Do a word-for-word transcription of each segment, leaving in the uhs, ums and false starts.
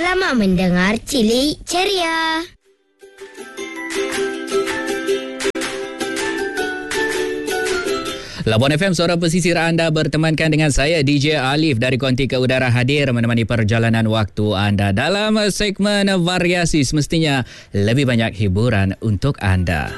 Selamat mendengar Cilik Ceria. Labuan F M, suara pesisir anda, bertemankan dengan saya D J Alif dari Konti ke Udara, hadir menemani perjalanan waktu anda dalam segmen variasi. Semestinya lebih banyak hiburan untuk anda.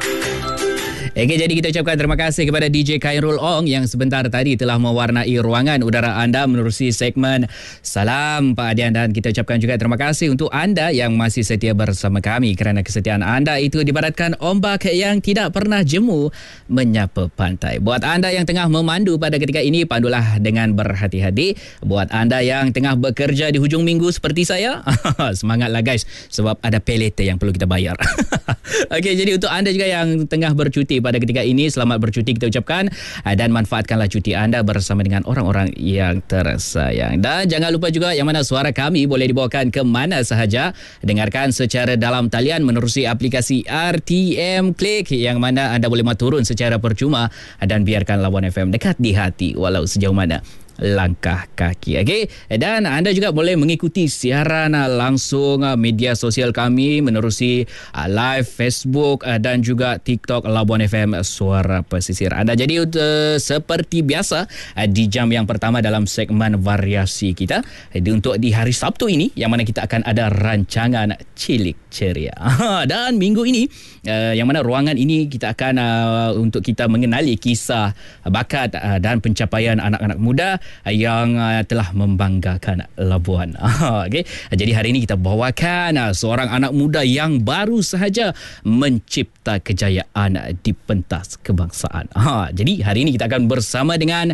Okay, jadi kita ucapkan terima kasih kepada D J Khairul Ong yang sebentar tadi telah mewarnai ruangan udara anda menerusi segmen Salam Pak Adian, dan kita ucapkan juga terima kasih untuk anda yang masih setia bersama kami, kerana kesetiaan anda itu dibaratkan ombak yang tidak pernah jemu menyapa pantai. Buat anda yang tengah memandu pada ketika ini, pandulah dengan berhati-hati. Buat anda yang tengah bekerja di hujung minggu seperti saya, semangatlah guys, sebab ada pelete yang perlu kita bayar. Okey, jadi untuk anda juga yang tengah bercuti pada ketika ini, selamat bercuti kita ucapkan, dan manfaatkanlah cuti anda bersama dengan orang-orang yang tersayang. Dan jangan lupa juga yang mana suara kami boleh dibawakan ke mana sahaja. Dengarkan secara dalam talian menerusi aplikasi R T M Click, yang mana anda boleh turun secara percuma, dan biarkan Labuan F M dekat di hati walau sejauh mana langkah kaki. Okey, dan anda juga boleh mengikuti siaran langsung media sosial kami menerusi live Facebook dan juga TikTok Labuan F M Suara Pesisir anda. Jadi uh, seperti biasa di jam yang pertama dalam segmen variasi kita, untuk di hari Sabtu ini, yang mana kita akan ada rancangan Cilik Ceria. Dan minggu ini uh, yang mana ruangan ini kita akan uh, untuk kita mengenali kisah bakat uh, dan pencapaian anak-anak muda yang uh, telah membanggakan Labuan. Okay. Jadi hari ini kita bawakan uh, seorang anak muda yang baru sahaja mencipta kejayaan di pentas kebangsaan. Ha, jadi hari ini kita akan bersama dengan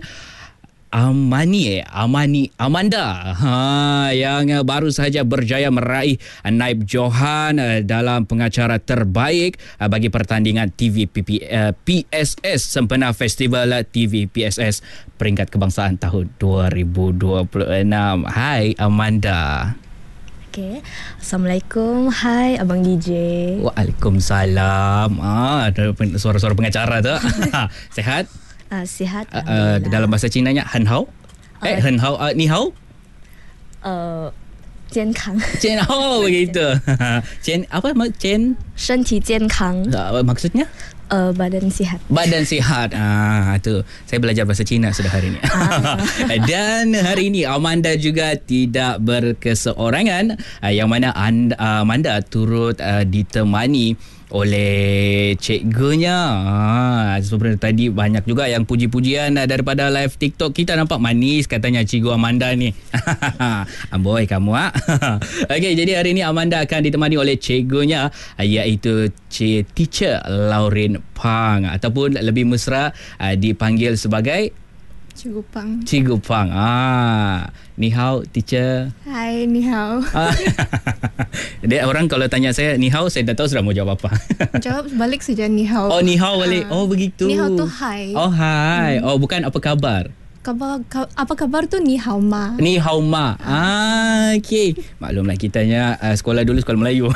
Amani, Amani Amanda, ha, yang baru sahaja berjaya meraih naib Johan dalam pengacara terbaik bagi pertandingan T V P S S sempena Festival T V P S S peringkat kebangsaan tahun dua ribu dua puluh enam. Hai Amanda. Okay. Assalamualaikum. Hai Abang D J. Waalaikumsalam. Ah, ada suara-suara pengacara tu. Sehat? Uh, sihat. Uh, uh, dalam bahasa Cinanya, hen hao? Eh, hen hao, uh, ni hao? Uh, 健康. 健 oh begitu. 健 apa mak 健身体健康. Uh, maksudnya? Uh, badan sihat. Badan sihat. Ah, tu. Saya belajar bahasa Cina sudah hari ini. Ah. Dan hari ini Amanda juga tidak berkeseorangan, uh, yang mana anda, uh, Amanda turut uh, ditemani oleh cikgunya. Ha, sebenarnya tadi banyak juga yang puji-pujian daripada live TikTok kita. Nampak manis katanya cikgu Amanda ni. Amboi kamu ah. Okey, jadi hari ini Amanda akan ditemani oleh cikgunya, iaitu Cik Teacher Laurin Pang, ataupun lebih mesra dipanggil sebagai Cikgu Pang. Cikgu Pang. Ah, ni hao teacher. Hai, ni hao. Dia orang kalau tanya saya ni hao, saya dah tahu sudah mau jawab apa. Jawab balik saja ni hao. Oh, ni hao balik. Uh, oh, begitu. Ni hao tu hai. Oh, hai. Hmm. Oh, bukan apa khabar. Kabar, ka, apa kabar tu ni hao ma. Ni hao ma. Ah, okey. Maklumlah kitanya uh, sekolah dulu sekolah Melayu.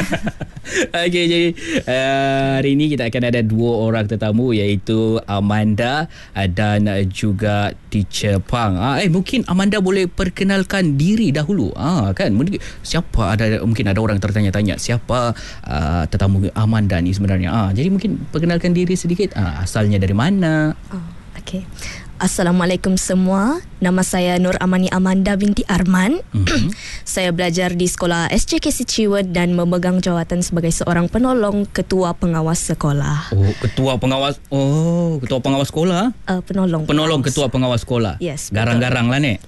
Okey, jadi uh, hari ini kita akan ada dua orang tetamu, iaitu Amanda uh, dan uh, juga Teacher Pang. Ah, eh mungkin Amanda boleh perkenalkan diri dahulu. Ah, kan siapa, ada mungkin ada orang tertanya-tanya siapa uh, tetamu Amanda ni sebenarnya. Ah, jadi mungkin perkenalkan diri sedikit. Ah, asalnya dari mana? Oh, okey. Assalamualaikum semua. Nama saya Nur Amani Amanda binti Arman. Mm-hmm. Saya belajar di sekolah S J K C Ciwet dan memegang jawatan sebagai seorang penolong ketua pengawas sekolah. Oh, ketua pengawas. Oh, ketua pengawas sekolah? Uh, penolong. Penolong pengawas. Ketua pengawas sekolah. Yes. Garang-garang lah ni.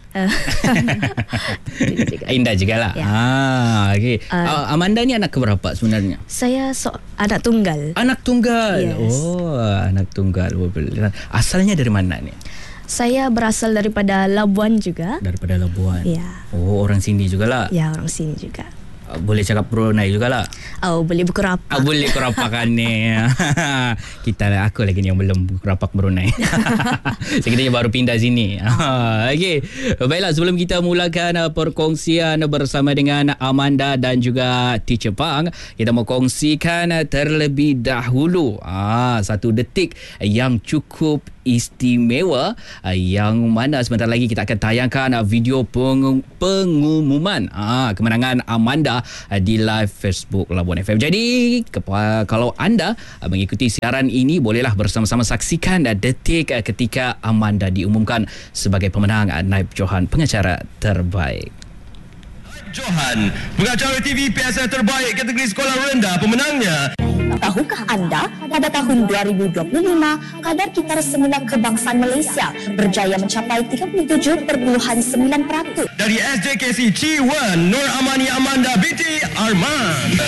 Indah juga lah. Ya. Ah, okey. Uh, Amanda ni anak keberapa sebenarnya? Saya so, anak tunggal. Anak tunggal. Yes. Oh, anak tunggal. Asalnya dari mana ni? Saya berasal daripada Labuan juga. Daripada Labuan. Ya. Oh, orang sini jugalah. Ya, orang sini juga. Boleh cakap Brunei jugalah. Oh, boleh buku rapak. Oh, boleh buku rapak ni. Kita lah, aku lagi ni yang belum buku rapak Brunei. Sekiranya baru pindah sini. Okey. Baiklah, sebelum kita mulakan perkongsian bersama dengan Amanda dan juga Teacher Pang, kita mau kongsikan terlebih dahulu ah, satu detik yang cukup istimewa uh, yang mana sebentar lagi kita akan tayangkan uh, video peng- pengumuman uh, kemenangan Amanda uh, di live Facebook Labuan F M. Jadi kepa- kalau anda uh, mengikuti siaran ini, bolehlah bersama-sama saksikan uh, detik uh, ketika Amanda diumumkan sebagai pemenang uh, Naib Johan pengacara terbaik. Johan, pengacara T V P S L terbaik kategori sekolah rendah, pemenangnya. Tahukah anda, pada tahun dua ribu dua puluh lima, kadar kitar semula kebangsaan Malaysia berjaya mencapai tiga puluh tujuh perpuluhan sembilan peratus. Dari S J K C Ciwan, Nur Amani Amanda binti Arman.